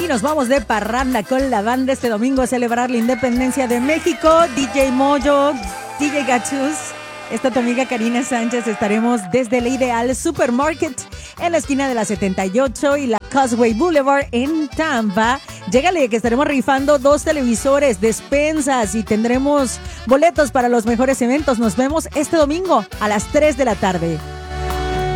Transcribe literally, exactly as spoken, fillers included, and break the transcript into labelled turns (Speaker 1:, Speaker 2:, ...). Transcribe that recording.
Speaker 1: Y nos vamos de parranda con la banda este domingo a celebrar la independencia de México. D J Moyo, D J Gachus, esta tu amiga Karina Sánchez. Estaremos desde el Ideal Supermarket en la esquina de la setenta y ocho y la Causeway Boulevard en Tampa. Llégale que estaremos rifando dos televisores, despensas y tendremos boletos para los mejores eventos. Nos vemos este domingo a las tres de la tarde.